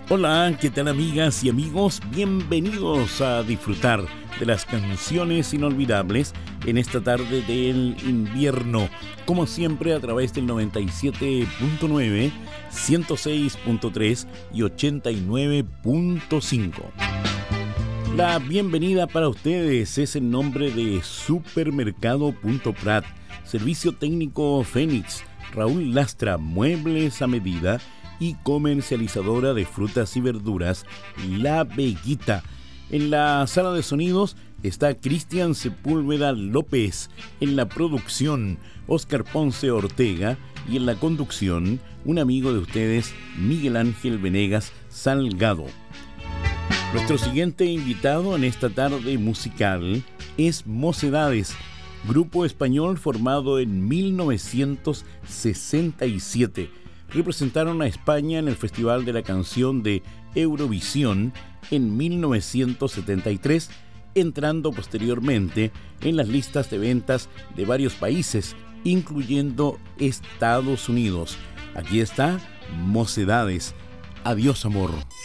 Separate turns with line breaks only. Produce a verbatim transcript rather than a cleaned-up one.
Hola, ¿qué tal amigas y amigos? Bienvenidos a disfrutar de las canciones inolvidables en esta tarde del invierno, como siempre a través del noventa y siete punto nueve, ciento seis punto tres y ochenta y nueve punto cinco. La bienvenida para ustedes es en nombre de Supermercado Punto Prat, Servicio Técnico Fénix, Raúl Lastra, Muebles a Medida y comercializadora de frutas y verduras, La Veguita. En la sala de sonidos está Cristian Sepúlveda López, en la producción Óscar Ponce Ortega y en la conducción un amigo de ustedes, Miguel Ángel Venegas Salgado. Nuestro siguiente invitado en esta tarde musical es Mocedades, grupo español formado en mil novecientos sesenta y siete. Representaron a España en el Festival de la Canción de Eurovisión en mil novecientos setenta y tres, entrando posteriormente en las listas de ventas de varios países, incluyendo Estados Unidos. Aquí está Mocedades. Adiós, amor.